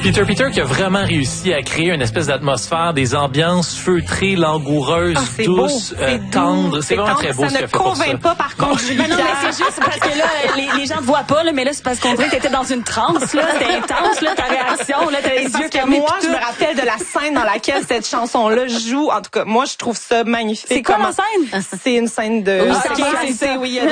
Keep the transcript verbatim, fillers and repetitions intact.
Peter Peter qui a vraiment réussi à créer une espèce d'atmosphère, des ambiances feutrées, langoureuses, ah, douces, beau, euh, tendres. C'est vraiment tendre, très beau ce qu'il a fait pour ça. Ça ne convainc pas, par contre, Julie. Mais non, mais c'est juste parce que là, les, les gens te voient pas, là, mais là, c'est parce qu'on dirait que t'étais dans une transe, là. C'était intense, là, ta réaction, là, t'as les yeux fermés. Moi, je me rappelle de la scène dans laquelle cette chanson-là joue. En tout cas, moi, je trouve ça magnifique. C'est quoi la scène? C'est une scène de... Oui, Ah, c'est c'est oui, il y a